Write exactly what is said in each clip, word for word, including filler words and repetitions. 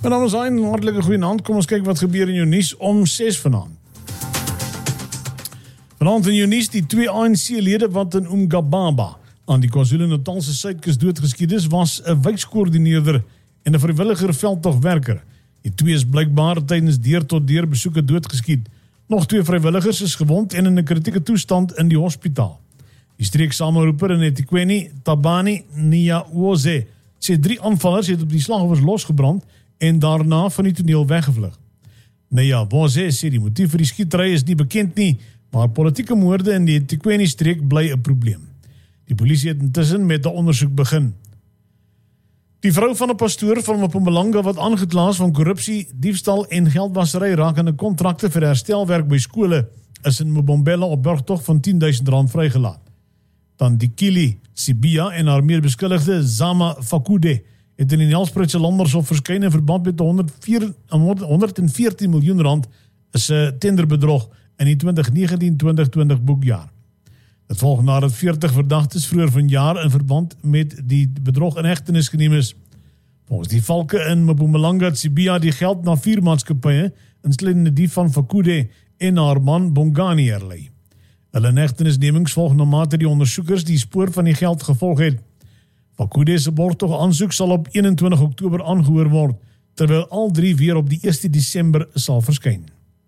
My naam is Hein, hartelike goeienaand. Kom ons kyk wat gebeur in jou nuus om ses vanaand. Vanaand in jou nuus die twee A N C-lede wat in Umgababa aan die KwaZulu-Natalse Suidkus doodgeskiet is, was 'n wijkskoördineerder en 'n vrywilliger veldtogwerker. Die twee is blykbaar tydens deur-tot-deur besoeke doodgeskiet. Nog twee vrywilligers is gewond en in 'n kritieke toestand in die hospitaal. Die streeksameroeper in eThekwini, Thabani Nyawoze, sê drie aanvallers het op die slagoffers losgebrand en daarna van die toneel weggevlug. Nyawoze sê die motief vir die skietery is nie bekend nie, maar politieke moorde in die eThekwini streek bly 'n probleem. Die polisie het intussen met 'n ondersoek begin. Die vrou van 'n pastoor van Mpumalanga wat aangekla is van korrupsie, diefstal en geldwasery rakende kontrakte vir herstelwerk by skole is in Mbombela op borgtog van tien duisend rand vrygelaat. Dan Dikili Sibia en haar medebeschuldigde Zama Fakude het in die Nelspruitse Landershof verskyn in verband met honderd en veertien miljoen rand is 'n tenderbedrog in die twintig negentien twintig twintig boekjaar. Dit volg nadat veertig verdagtes vroeër vanjaar in verband met die bedrog in hegtenis geneem is. Volgens die valke in Mpumalanga het Sibia die geld na vier maatskappye, insluitende die van Fakude en haar man Bongani herlei. Hulle hegtenisnemings volg na mate die ondersoekers die spoor van die geld gevolg het. Fakude se borgtog aansoek sal op eenentwintig Oktober aangehoor word, terwyl al drie weer op die eerste Desember sal verskyn.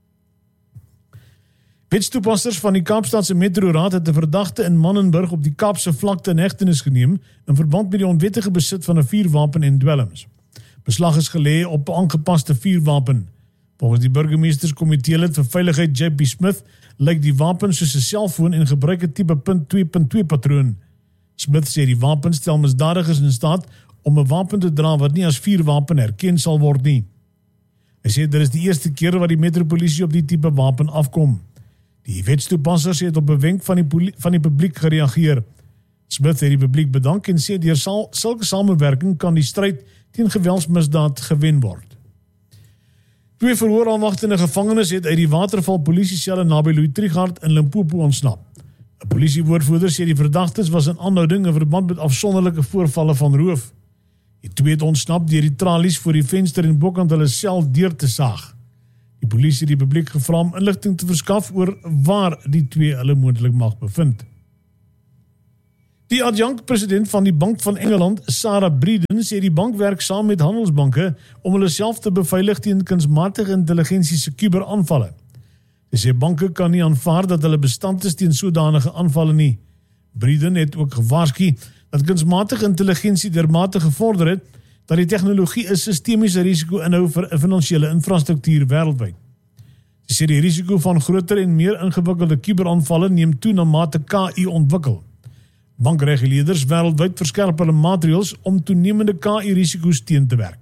Wetstoepassers van die Kaapstadse Metroraad het 'n verdagte in Mannenburg op die Kaapse vlakte in hegtenis geneem in verband met die onwettige besit van 'n vuurwapen en dwelms. Beslag is gelê op 'n aangepaste vuurwapen. Volgens die burgemeesterskomitee lid vir veiligheid J P Smith lyk die wapen soos 'n selfoon en gebruik 'n tipe punt twee punt twee patroon. Smith sê die wapen stel misdadigers in staat om 'n wapen te dra wat nie as vuurwapen erken sal word nie. Hy sê dit is die eerste keer wat die metropolisie op die tipe wapen afkom. Die wetstoepassers het op 'n wenk van die, van die publiek gereageer. Smith het die publiek bedank en sê deur sal, sulke samewerking kan die stryd teen geweldsmisdaad gewen word. Twee verhooraanwagtende gevangenes het uit die Waterval polisieselle naby Louis Trichardt in Limpopo ontsnap. 'n Polisiewoordvoerder sê die verdagtes was in aanhouding in verband met afsonderlike voorvalle van roof. Die twee het ontsnap deur die tralies voor die venster en bokant hulle sel deur te saag. Die polisie het die publiek gevra om inligting te verskaf oor waar die twee hulle moontlik mag bevind. Die adjunkt-president van die Bank van Engeland, Sarah Breeden, sê die bank werk saam met handelsbanke om hulle self te beveilig teen kunsmatige intelligensie se kuberaanvalle. Sy sê banke kan nie aanvaar dat hulle bestand is teen sodanige aanvalle nie. Breeden het ook gewaarsku dat kunsmatige intelligensie dermate gevorder het dat die tegnologie 'n sistemiese risiko inhou vir 'n finansiële infrastruktuur wêreldwyd. Sy sê die risiko van groter en meer ingewikkelde kuberaanvalle neem toe na mate K I ontwikkel. Bankreguleerders wêreldwyd verskerp hulle maatreëls om toenemende K I-risiko's teen te werk.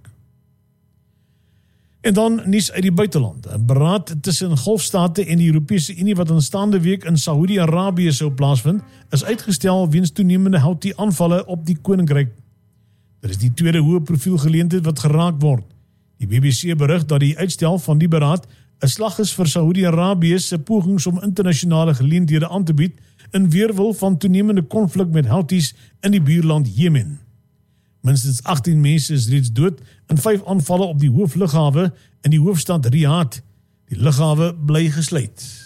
En dan nuus uit die buiteland. 'n Beraad tussen Golfstate en die Europese Unie wat aanstaande week in Saudi-Arabië sou plaasvind, is uitgestel weens toenemende Houthi-aanvalle op die koninkryk. Dit is die tweede hoë profiel geleentheid wat geraak word. Die B B C berig dat die uitstel van die beraad 'n slag is vir Saudi-Arabië se pogings om internasionale geleenthede aan te bied in weerwil van toenemende konflik met Houthis in die buurland Jemen. Minstens agttien mense is reeds dood in vyf aanvalle op die hooflughawe in die hoofstad Riyadh. Die lughawe bly gesluit.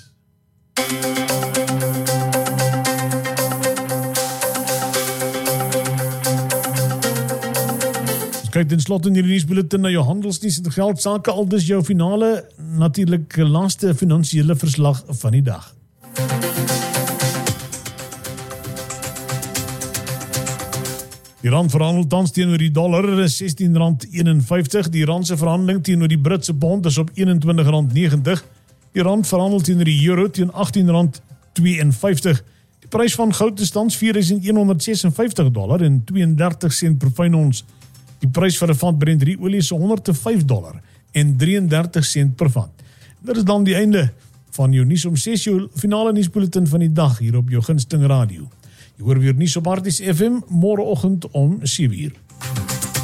Kyk ten slotte in hierdie nuusbulletin na jou handelsnuus en geldsaake, al dis jou finale, natuurlik laaste finansiële verslag van die dag. Die rand verhandel tans teenoor die dollar is sestien rand eenenvyftig, die rand se verhandeling teenoor die Britse pond is op eenentwintig rand negentig, die rand verhandel teenoor die euro teen agttien rand tweeënvyftig. Die prys van goud is tans vier duisend een honderd sesenvyftig dollar en tweeëndertig sent per fyn ons. Die prys vir 'n vat Brent drie olie is honderd en vyf dollar en drieëndertig sent per vat. Dit is dan die einde van jou nuus om ses, jou finale nuusbulletin van die dag hier op jou gunsteling radio. Jy hoor weer nuus op Arties F M môreoggend om sewe uur.